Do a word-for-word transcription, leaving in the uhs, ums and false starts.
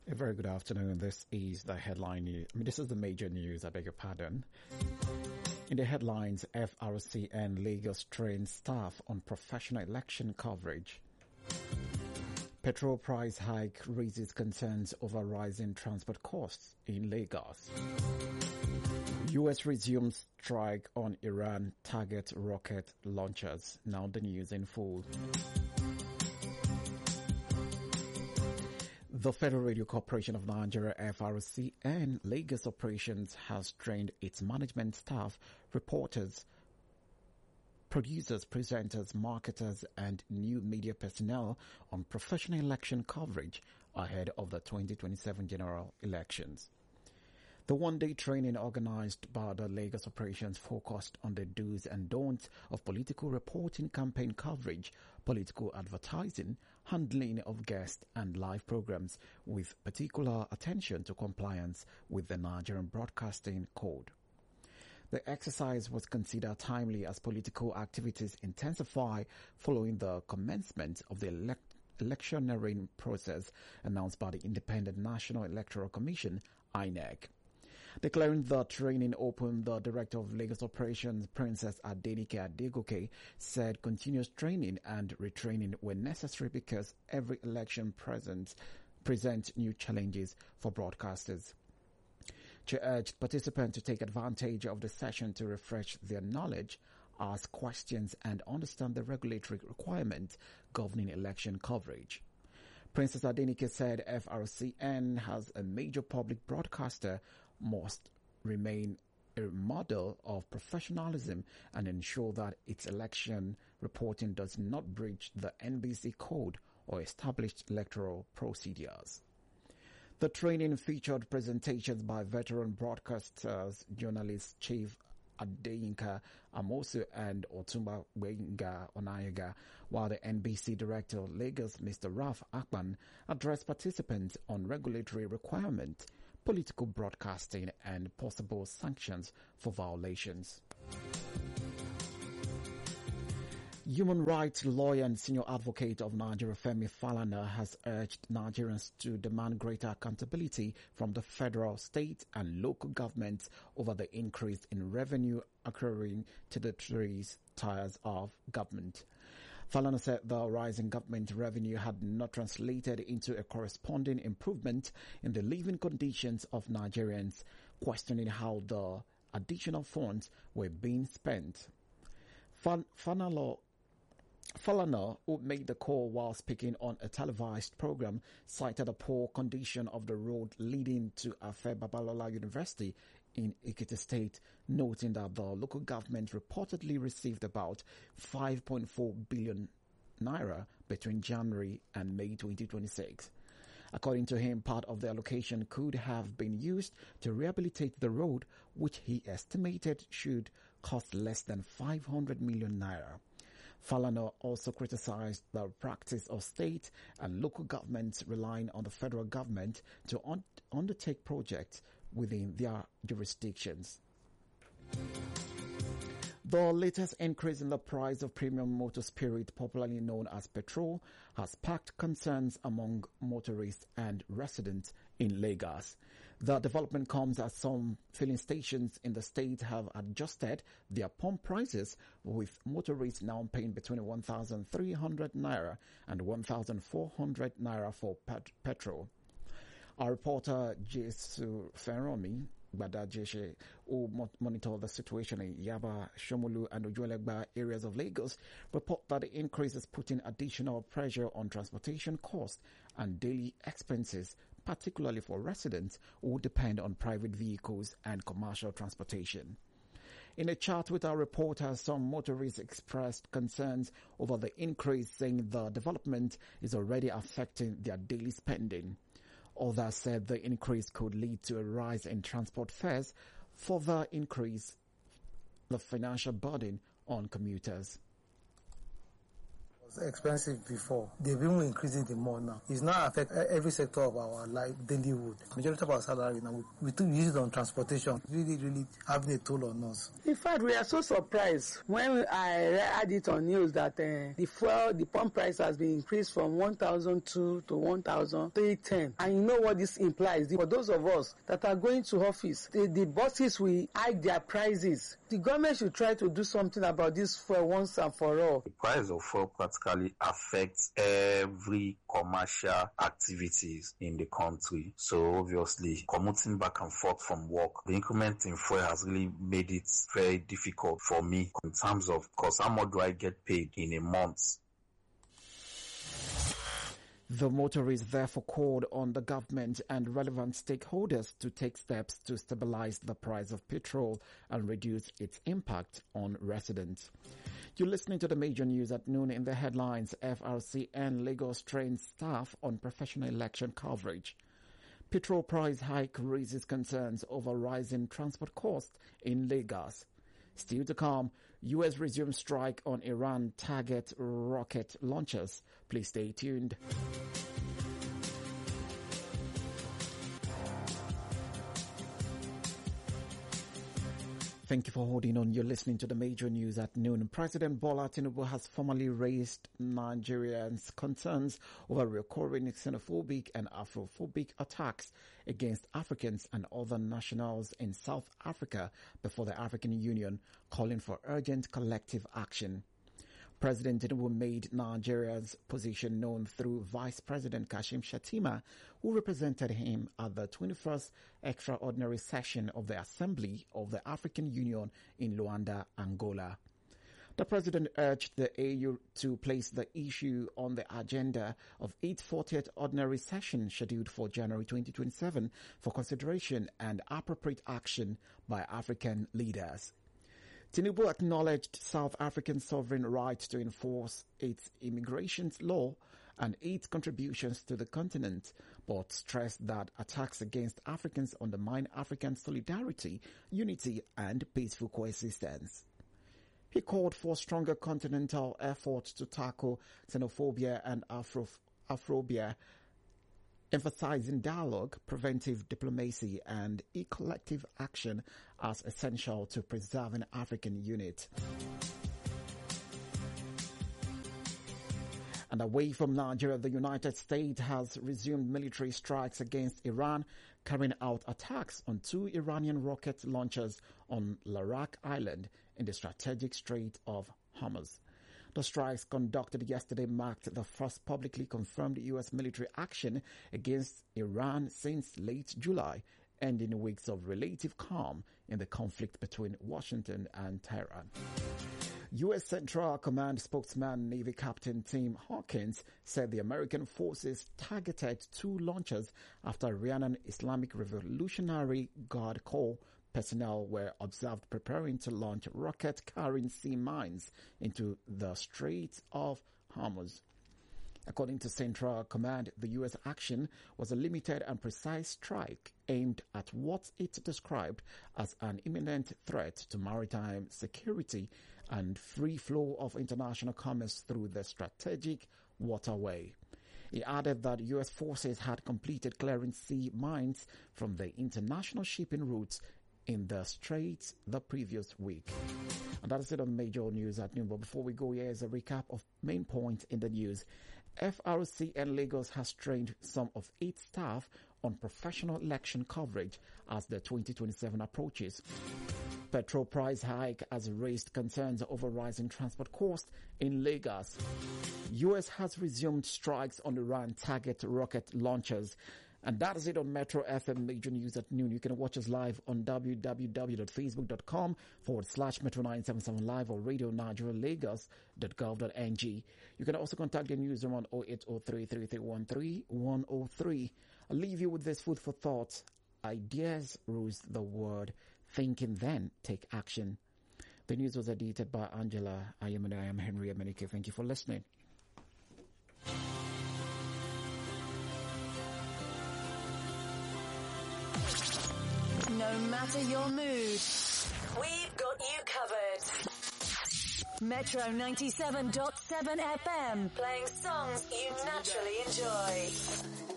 A very good afternoon. This is the headline news. I mean, this is the major news. I beg your pardon. In the headlines, F R C N Lagos trains staff on professional election coverage. Petrol price hike raises concerns over rising transport costs in Lagos. U S resumes strike on Iran target rocket launchers. Now the news in full. The Federal Radio Corporation of Nigeria, F R C N, Lagos operations has trained its management staff, reporters, producers, presenters, marketers, and new media personnel on professional election coverage ahead of the twenty twenty-seven general elections. The one-day training organized by the Lagos operations focused on the do's and don'ts of political reporting, campaign coverage, political advertising, handling of guests and live programs, with particular attention to compliance with the Nigerian Broadcasting Code. The exercise was considered timely as political activities intensify following the commencement of the elect electioneering process announced by the Independent National Electoral Commission, I N E C. Declaring the training open, the Director of Lagos Operations, Princess Adenike Adegoke, said continuous training and retraining were necessary because every election presents presents new challenges for broadcasters. She urged participants to take advantage of the session to refresh their knowledge, ask questions, and understand the regulatory requirements governing election coverage. Princess Adenike said F R C N, as a major public broadcaster, must remain a model of professionalism and ensure that its election reporting does not breach the N B C code or established electoral procedures. The training featured presentations by veteran broadcasters, journalists Chief Adeyinka Amosu and Otumba Wenga Onayaga, while the N B C Director of Lagos, Mister Raf Akpan, addressed participants on regulatory requirements, political broadcasting, and possible sanctions for violations. Human rights lawyer and senior advocate of Nigeria, Femi Falana, has urged Nigerians to demand greater accountability from the federal, state, and local governments over the increase in revenue accruing to the three tiers of government. Falana said the rising government revenue had not translated into a corresponding improvement in the living conditions of Nigerians, questioning how the additional funds were being spent. Falana Falana, who made the call while speaking on a televised program, cited the poor condition of the road leading to Afe Babalola University in Ekiti State, noting that the local government reportedly received about five point four billion naira between January and May twenty twenty-six. According to him, part of the allocation could have been used to rehabilitate the road, which he estimated should cost less than five hundred million naira. Falana also criticized the practice of state and local governments relying on the federal government to un undertake projects within their jurisdictions. The latest increase in the price of premium motor spirit, popularly known as petrol, has sparked concerns among motorists and residents in Lagos. The development comes as some filling stations in the state have adjusted their pump prices, with motorists now paying between one thousand three hundred naira and one thousand four hundred naira for pet petrol. Our reporter Jesu Feromi Badajeshe, who monitor the situation in Yaba, Shomolu and Ojuelegba areas of Lagos, report that the increase is putting additional pressure on transportation costs and daily expenses, particularly for residents who depend on private vehicles and commercial transportation. In a chat with our reporter, some motorists expressed concerns over the increase, saying the development is already affecting their daily spending. Others said the increase could lead to a rise in transport fares, further increase the financial burden on commuters. expensive before. They've been increasing the more now. It's now affect every sector of our life, dailyhood. Majority of our salary now, we, we use it on transportation. Really, really having a toll on us. In fact, we are so surprised when I read it on news that uh, the fuel, the pump price has been increased from one thousand two to one thousand three ten. And you know what this implies? For those of us that are going to office, the, the bosses will hike their prices. The government should try to do something about this fuel once and for all. The price of fuel practically affects every commercial activities in the country. So obviously, commuting back and forth from work, the increment in fuel has really made it very difficult for me in terms of, because how much do I get paid in a month? The motorists therefore called on the government and relevant stakeholders to take steps to stabilize the price of petrol and reduce its impact on residents. You're listening to the major news at noon. In the headlines. F R C N Lagos trains staff on professional election coverage. Petrol price hike raises concerns over rising transport costs in Lagos. Still to come, U S resumes strike on Iran target rocket launchers. Please stay tuned. Thank you for holding on. You're listening to the major news at noon. President Bola Tinubu has formally raised Nigerians' concerns over recurring xenophobic and Afrophobic attacks against Africans and other nationals in South Africa before the African Union, calling for urgent collective action. President Tinubu made Nigeria's position known through Vice President Kashim Shettima, who represented him at the twenty-first Extraordinary Session of the Assembly of the African Union in Luanda, Angola. The president urged the A U to place the issue on the agenda of its fortieth Ordinary Session scheduled for January twenty twenty-seven for consideration and appropriate action by African leaders. Tinubu acknowledged South Africa's sovereign right to enforce its immigration law and its contributions to the continent, but stressed that attacks against Africans undermine African solidarity, unity, and peaceful coexistence. He called for stronger continental efforts to tackle xenophobia and Afro- Afrophobia, emphasizing dialogue, preventive diplomacy, and a collective action as essential to preserving African unity. And away from Nigeria, the United States has resumed military strikes against Iran, carrying out attacks on two Iranian rocket launchers on Larak Island in the strategic Strait of Hormuz. The strikes conducted yesterday marked the first publicly confirmed U S military action against Iran since late July, ending weeks of relative calm in the conflict between Washington and Tehran. U S Central Command spokesman Navy Captain Tim Hawkins said the American forces targeted two launchers after Iranian Islamic Revolutionary Guard Corps personnel were observed preparing to launch rocket-carrying sea mines into the Strait of Hormuz. According to Central Command, the U S action was a limited and precise strike aimed at what it described as an imminent threat to maritime security and free flow of international commerce through the strategic waterway. He added that U S forces had completed clearing sea mines from the international shipping routes in the Straits the previous week. And that is it on major news at noon. But before we go, here is a recap of main points in the news. F R C N Lagos has trained some of its staff on professional election coverage as the twenty twenty-seven approaches. Petrol price hike has raised concerns over rising transport costs in Lagos. U S has resumed strikes on Iran target rocket launchers. And that is it on Metro F M Major News at noon. You can watch us live on www.facebook.com forward slash Metro nine seven seven live or radio nigeria lagos dot gov dot n g. You can also contact the newsroom on oh eight oh three, three three one three, one oh three. I'll leave you with this food for thought. Ideas rules the word. Thinking then, take action. The news was edited by Angela. I am and I am Henry Amenike. Thank you for listening. No matter your mood, we've got you covered. Metro ninety-seven point seven F M, playing songs you naturally enjoy.